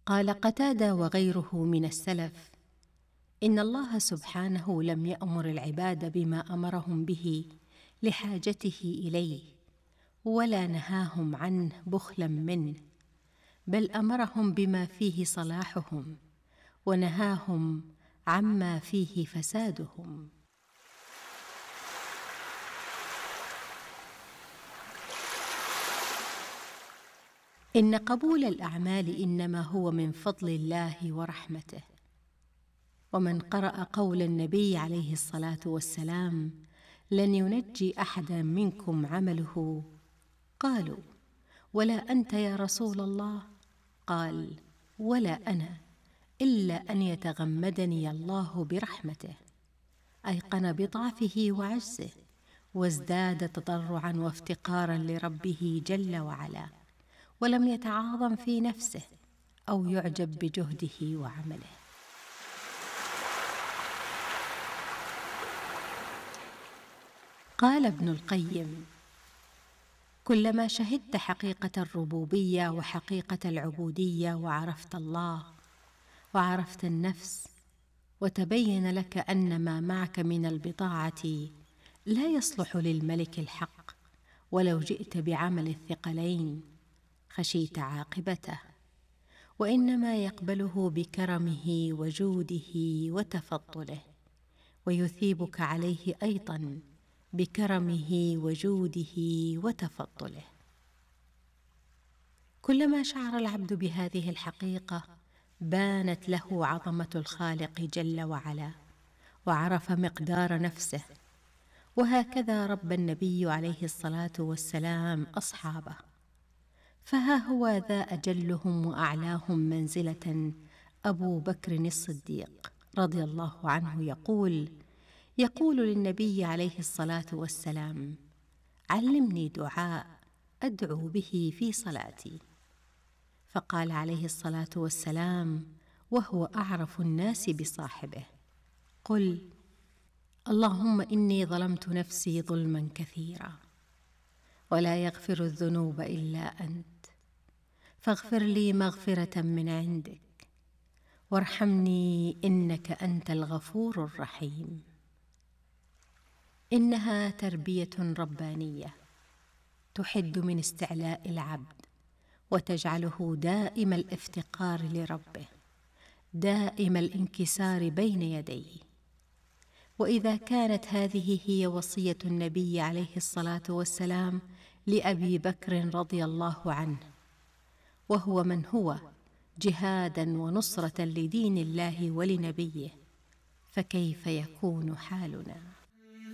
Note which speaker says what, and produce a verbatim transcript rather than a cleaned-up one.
Speaker 1: قال قتادة وغيره من السلف: إن الله سبحانه لم يأمر العباد بما أمرهم به لحاجته إليه، ولا نهاهم عنه بخلا منه، بل أمرهم بما فيه صلاحهم، ونهاهم عما فيه فسادهم. إن قبول الأعمال إنما هو من فضل الله ورحمته. ومن قرأ قول النبي عليه الصلاة والسلام: لن ينجي أحدا منكم عمله، قالوا: ولا أنت يا رسول الله؟ قال: ولا أنا، إلا أن يتغمدني الله برحمته. أيقن بضعفه وعجزه، وازداد تضرعا وافتقارا لربه جل وعلا، ولم يتعاظم في نفسه أو يعجب بجهده وعمله. قال ابن القيم: كلما شهدت حقيقة الربوبية وحقيقة العبودية، وعرفت الله وعرفت النفس، وتبين لك أن ما معك من البضاعة لا يصلح للملك الحق، ولو جئت بعمل الثقلين خشيت عاقبته، وإنما يقبله بكرمه وجوده وتفضله، ويثيبك عليه أيضا بكرمه وجوده وتفضله. كلما شعر العبد بهذه الحقيقة بانت له عظمة الخالق جل وعلا، وعرف مقدار نفسه. وهكذا ربى النبي عليه الصلاة والسلام أصحابه، فها هو ذا أجلهم وأعلاهم منزلة أبو بكر الصديق رضي الله عنه يقول يقول للنبي عليه الصلاة والسلام: علمني دعاء أدعو به في صلاتي. فقال عليه الصلاة والسلام وهو أعرف الناس بصاحبه: قل: اللهم إني ظلمت نفسي ظلما كثيرا، ولا يغفر الذنوب إلا أنت، فاغفر لي مغفرة من عندك، وارحمني إنك أنت الغفور الرحيم. إنها تربية ربانية تحد من استعلاء العبد، وتجعله دائم الافتقار لربه، دائم الانكسار بين يديه. وإذا كانت هذه هي وصية النبي عليه الصلاة والسلام لأبي بكر رضي الله عنه، وهو من هو جهادا ونصرة لدين الله ولنبيه، فكيف يكون حالنا؟